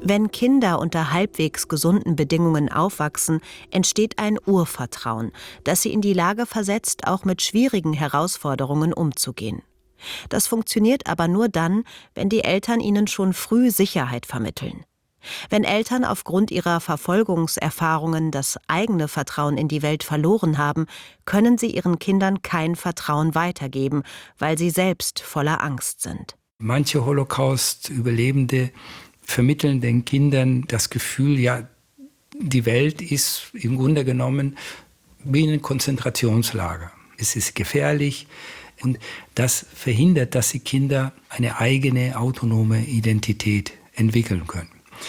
Wenn Kinder unter halbwegs gesunden Bedingungen aufwachsen, entsteht ein Urvertrauen, das sie in die Lage versetzt, auch mit schwierigen Herausforderungen umzugehen. Das funktioniert aber nur dann, wenn die Eltern ihnen schon früh Sicherheit vermitteln. Wenn Eltern aufgrund ihrer Verfolgungserfahrungen das eigene Vertrauen in die Welt verloren haben, können sie ihren Kindern kein Vertrauen weitergeben, weil sie selbst voller Angst sind. Manche Holocaust-Überlebende vermitteln den Kindern das Gefühl, ja, die Welt ist im Grunde genommen wie ein Konzentrationslager. Es ist gefährlich und das verhindert, dass die Kinder eine eigene autonome Identität entwickeln können.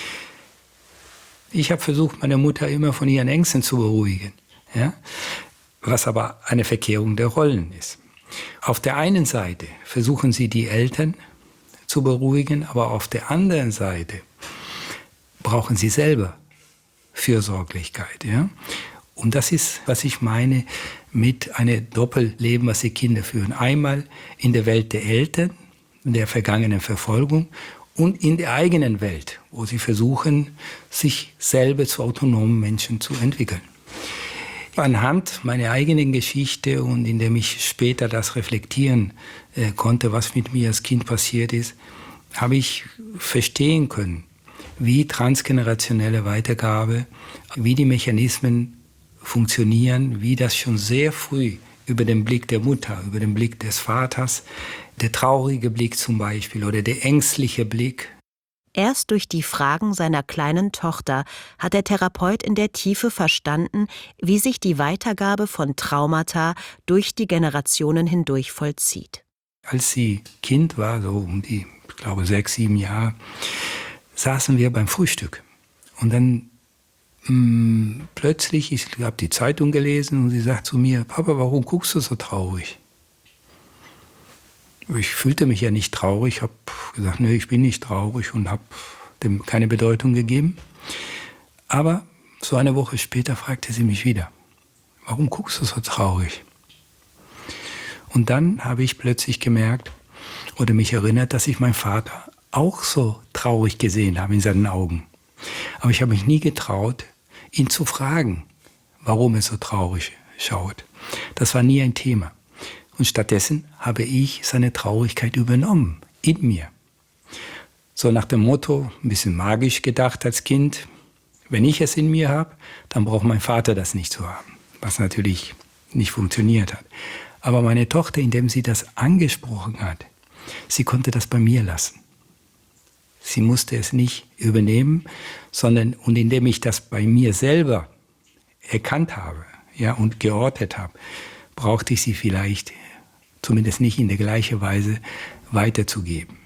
Ich habe versucht, meine Mutter immer von ihren Ängsten zu beruhigen, ja? Was aber eine Verkehrung der Rollen ist. Auf der einen Seite versuchen sie, die Eltern zu beruhigen, aber auf der anderen Seite brauchen sie selber Fürsorglichkeit. Ja? Und das ist, was ich meine mit einem Doppelleben, was die Kinder führen. Einmal in der Welt der Eltern, in der vergangenen Verfolgung und in der eigenen Welt, wo sie versuchen, sich selber zu autonomen Menschen zu entwickeln. Anhand meiner eigenen Geschichte und indem ich später das reflektieren konnte, was mit mir als Kind passiert ist, habe ich verstehen können, wie transgenerationelle Weitergabe, wie die Mechanismen funktionieren, wie das schon sehr früh über den Blick der Mutter, über den Blick des Vaters, der traurige Blick zum Beispiel oder der ängstliche Blick. Erst durch die Fragen seiner kleinen Tochter hat der Therapeut in der Tiefe verstanden, wie sich die Weitergabe von Traumata durch die Generationen hindurch vollzieht. Als sie Kind war, so um die, ich glaube 6, 7 Jahre, saßen wir beim Frühstück. Und dann plötzlich, ich habe die Zeitung gelesen und sie sagt zu mir, Papa, warum guckst du so traurig? Ich fühlte mich ja nicht traurig, ich habe gesagt, nee, ich bin nicht traurig und habe dem keine Bedeutung gegeben. Aber so eine Woche später fragte sie mich wieder, warum guckst du so traurig? Und dann habe ich plötzlich gemerkt oder mich erinnert, dass ich meinen Vater auch so traurig gesehen habe in seinen Augen. Aber ich habe mich nie getraut, ihn zu fragen, warum er so traurig schaut. Das war nie ein Thema. Und stattdessen habe ich seine Traurigkeit übernommen, in mir. So nach dem Motto, ein bisschen magisch gedacht als Kind, wenn ich es in mir habe, dann braucht mein Vater das nicht zu haben. Was natürlich nicht funktioniert hat. Aber meine Tochter, indem sie das angesprochen hat, sie konnte das bei mir lassen. Sie musste es nicht übernehmen, sondern und indem ich das bei mir selber erkannt habe, ja, und geortet habe, brauchte ich sie vielleicht zumindest nicht in der gleichen Weise weiterzugeben.